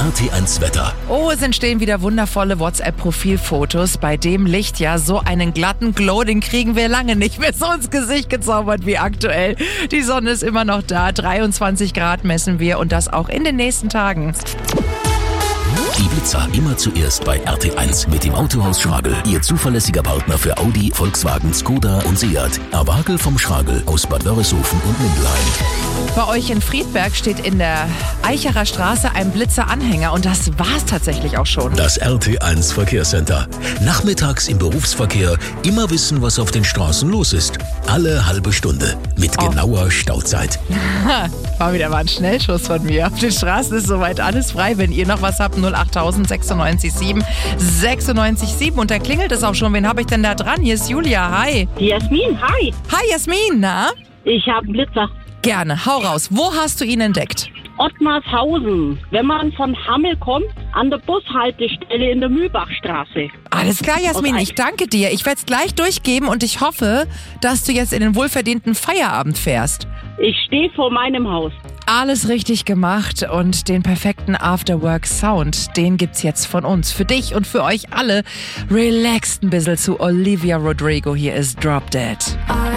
RT1 Wetter. Oh, es entstehen wieder wundervolle WhatsApp-Profilfotos. Bei dem Licht, ja, so einen glatten Glow, den kriegen wir lange nicht mehr so ins Gesicht gezaubert wie aktuell. Die Sonne ist immer noch da, 23 Grad messen wir und das auch in den nächsten Tagen. Die Blitzer immer zuerst bei RT1 mit dem Autohaus Schragel. Ihr zuverlässiger Partner für Audi, Volkswagen, Skoda und Seat. Awagel vom Schragel aus Bad Wörishofen und Mindelheim. Bei euch in Friedberg steht in der Eicherer Straße ein Blitzeranhänger und das war's tatsächlich auch schon. Das RT1 Verkehrscenter. Nachmittags im Berufsverkehr immer wissen, was auf den Straßen los ist. Alle halbe Stunde mit genauer Stauzeit. War wieder mal ein Schnellschuss von mir. Auf den Straßen ist soweit alles frei. Wenn ihr noch was habt, 08000 96 7 96 7. Und da klingelt es auch schon. Wen habe ich denn da dran? Hier ist Julia. Hi. Die Jasmin, hi. Hi Jasmin, na? Ich habe einen Blitzer. Gerne, hau raus. Wo hast du ihn entdeckt? Ottmarshausen. Wenn man von Hammel kommt, an der Bushaltestelle in der Mühlbachstraße. Alles klar, Jasmin, ich danke dir. Ich werde es gleich durchgeben und ich hoffe, dass du jetzt in den wohlverdienten Feierabend fährst. Ich stehe vor meinem Haus. Alles richtig gemacht und den perfekten Afterwork-Sound, den gibt's jetzt von uns. Für dich und für euch alle. Relaxt ein bisschen zu Olivia Rodrigo. Hier ist Drop Dead.